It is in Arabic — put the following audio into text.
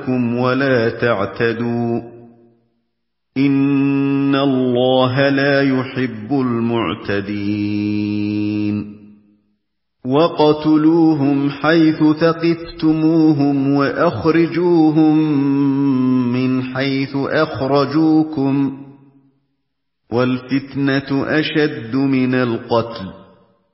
لكم ولا تعتدوا إن الله لا يحب المعتدين وقتلوهم حيث ثقفتموهم وأخرجوهم من حيث أخرجوكم والفتنة أشد من القتل